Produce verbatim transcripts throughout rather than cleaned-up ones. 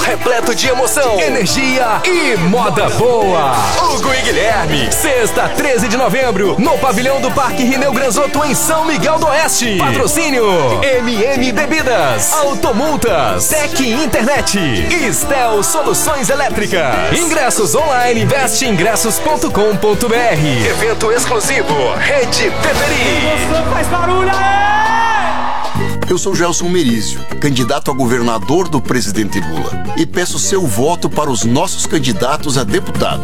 repleto de emoção, energia e moda boa. Hugo e Guilherme, sexta, treze de novembro, no pavilhão do Parque Rineu Granzotto, em São Miguel do Oeste. Patrocínio M M Bebidas, Automultas, Tec Internet e Stel Soluções Elétricas. Ingressos online, veste ingressos ponto com ponto br. Evento exclusivo Rede Peperi. Faz barulho aí! Eu sou Gelson Merizio, candidato a governador do presidente Lula, e peço seu voto para os nossos candidatos a deputado.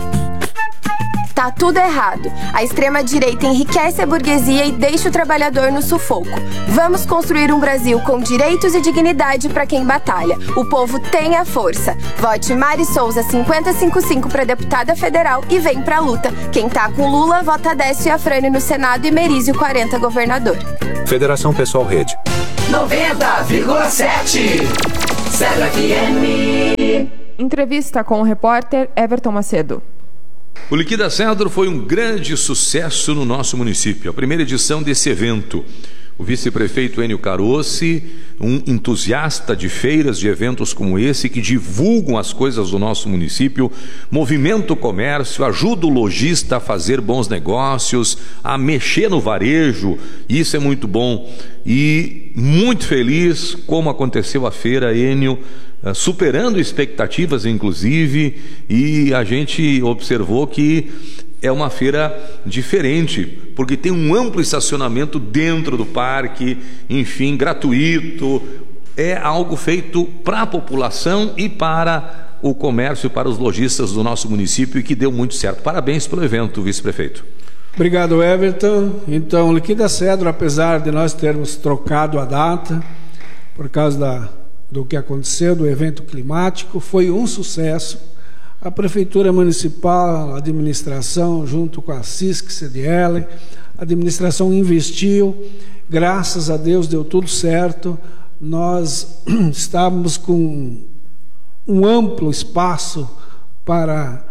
Tá tudo errado. A extrema-direita enriquece a burguesia e deixa o trabalhador no sufoco. Vamos construir um Brasil com direitos e dignidade para quem batalha. O povo tem a força. Vote Mari Souza cinquenta e cinquenta e cinco para deputada federal e vem pra luta. Quem tá com Lula, vota Décio e Afrânio no Senado e Merizio quarenta governador. Federação Pessoal Rede. noventa vírgula sete Cedro F M. Entrevista com o repórter Everton Macedo. O Liquida Cedro foi um grande sucesso no nosso município, a primeira edição desse evento. O vice-prefeito Enio Carossi, um entusiasta de feiras, de eventos como esse, que divulgam as coisas do nosso município, movimenta o comércio, ajuda o lojista a fazer bons negócios, a mexer no varejo, isso é muito bom. E muito feliz como aconteceu a feira, Enio, superando expectativas inclusive, e a gente observou que é uma feira diferente, porque tem um amplo estacionamento dentro do parque, enfim, gratuito. É algo feito para a população e para o comércio, para os lojistas do nosso município, e que deu muito certo. Parabéns pelo evento, vice-prefeito. Obrigado, Everton. Então, o Liquida Cedro, apesar de nós termos trocado a data por causa da, do que aconteceu, do evento climático, foi um sucesso. A Prefeitura Municipal, a administração, junto com a C I S C, C D L, a administração investiu, graças a Deus deu tudo certo. Nós estávamos com um amplo espaço para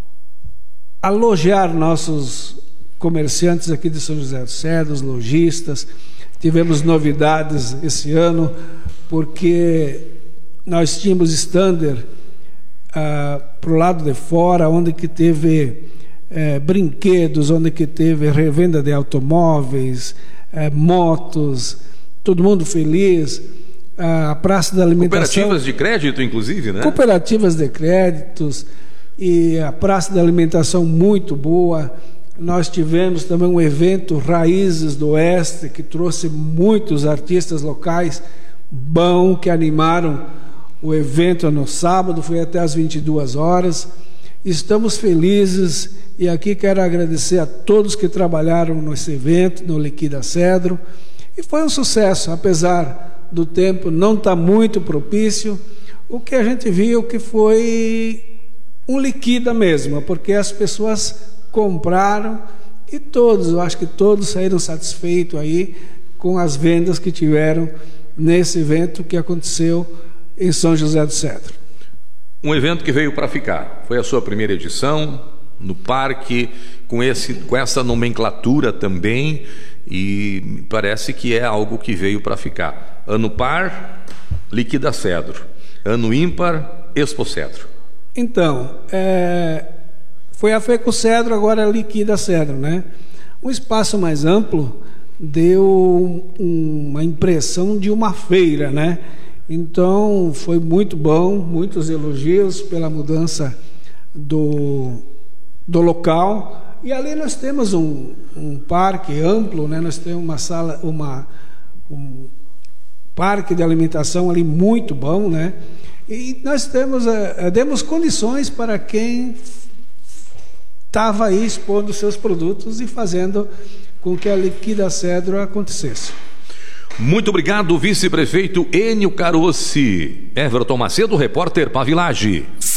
alojar nossos comerciantes aqui de São José dos Cedros, lojistas. Tivemos novidades esse ano, porque nós tínhamos stander Uh, para o lado de fora, onde que teve uh, brinquedos, onde que teve revenda de automóveis, uh, motos, todo mundo feliz. Uh, a Praça da Alimentação... Cooperativas de crédito, inclusive, né? Cooperativas de créditos, e a Praça da Alimentação muito boa. Nós tivemos também um evento Raízes do Oeste, que trouxe muitos artistas locais bons, que animaram o evento no sábado, foi até às vinte e duas horas. Estamos felizes, e aqui quero agradecer a todos que trabalharam nesse evento, no Liquida Cedro. E foi um sucesso, apesar do tempo não estar muito propício. O que a gente viu que foi um liquida mesmo, porque as pessoas compraram, e todos, eu acho que todos saíram satisfeitos aí com as vendas que tiveram nesse evento que aconteceu em São José do Cedro. Um evento que veio para ficar. Foi a sua primeira edição no parque, com, esse, com essa nomenclatura também, e parece que é algo que veio para ficar. Ano par, Liquida Cedro. Ano ímpar, Expo Cedro. Então, é, foi a FECO Cedro, agora Liquida Cedro, né? Um espaço mais amplo deu uma impressão de uma feira, né? Então, foi muito bom, muitos elogios pela mudança do, do local. E ali nós temos um, um parque amplo, né? Nós temos uma sala, uma, um parque de alimentação ali muito bom, né? E nós temos, uh, demos condições para quem estava aí expondo seus produtos e fazendo com que a Liquida Cedro acontecesse. Muito obrigado, vice-prefeito Enio Carossi. Everton Macedo, repórter Pavilage.